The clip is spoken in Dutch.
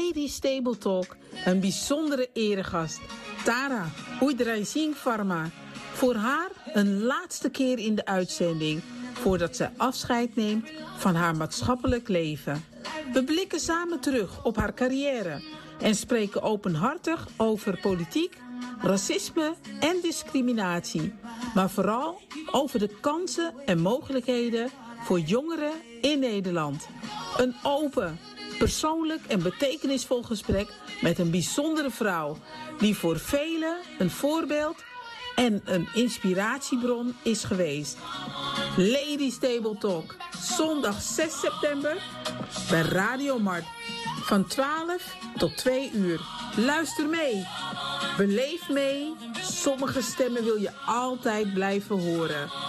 Ladies Table Talk een bijzondere eregast, Tara Oedraizing Pharma. Voor haar een laatste keer in de uitzending, voordat ze afscheid neemt van haar maatschappelijk leven. We blikken samen terug op haar carrière en spreken openhartig over politiek, racisme en discriminatie. Maar vooral over de kansen en mogelijkheden voor jongeren in Nederland. Een open, persoonlijk en betekenisvol gesprek met een bijzondere vrouw die voor velen een voorbeeld en een inspiratiebron is geweest. Ladies Table Talk, zondag 6 september bij Radio Mart. Van 12 tot 2 uur. Luister mee. Beleef mee. Sommige stemmen wil je altijd blijven horen.